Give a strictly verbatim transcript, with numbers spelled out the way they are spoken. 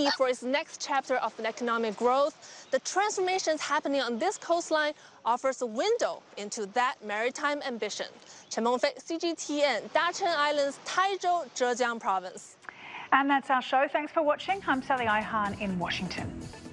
key for its next chapter of economic growth, the transformations happening on this coastline offers a window into that maritime ambition. Chen Mengfei, C G T N, Dachen Islands, Taizhou, Zhejiang Province. And that's our show. Thanks for watching. I'm Sally Ihan in Washington.